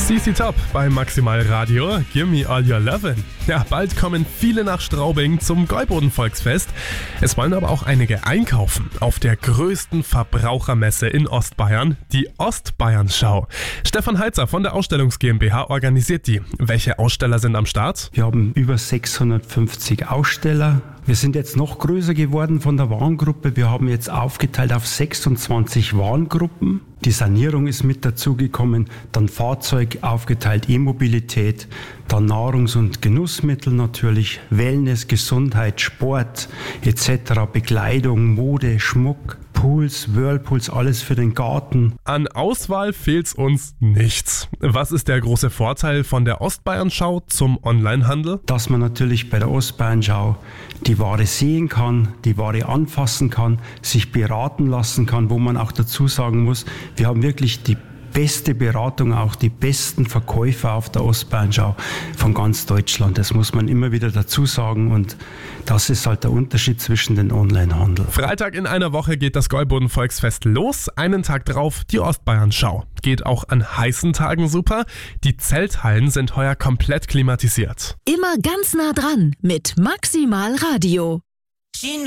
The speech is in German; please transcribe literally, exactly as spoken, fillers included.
C C Top bei Maximal Radio, Gimme All Your Lovin'. Ja, bald kommen viele nach Straubing zum Gäuboden-Volksfest. Es wollen aber auch einige einkaufen auf der größten Verbrauchermesse in Ostbayern, die Ostbayern-Schau. Stefan Heitzer von der Ausstellungs GmbH organisiert die. Welche Aussteller sind am Start? Wir haben über sechshundertfünfzig Aussteller. Wir sind jetzt noch größer geworden von der Warengruppe. Wir haben jetzt aufgeteilt auf sechsundzwanzig Warengruppen. Die Sanierung ist mit dazugekommen, dann Fahrzeug aufgeteilt, E-Mobilität, dann Nahrungs- und Genussmittel natürlich, Wellness, Gesundheit, Sport et cetera, Bekleidung, Mode, Schmuck, Pools, Whirlpools, alles für den Garten. An Auswahl fehlt's uns nichts. Was ist der große Vorteil von der Ostbayern-Schau zum Onlinehandel? Dass man natürlich bei der Ostbayern-Schau die Ware sehen kann, die Ware anfassen kann, sich beraten lassen kann, wo man auch dazu sagen muss, wir haben wirklich die beste Beratung, auch die besten Verkäufer auf der Ostbayern-Schau von ganz Deutschland. Das muss man immer wieder dazu sagen und das ist halt der Unterschied zwischen den Onlinehandel. Freitag in einer Woche geht das Gäuboden-Volksfest los. Einen Tag drauf die Ostbayern-Schau. Geht auch an heißen Tagen super. Die Zelthallen sind heuer komplett klimatisiert. Immer ganz nah dran mit Maximal Radio.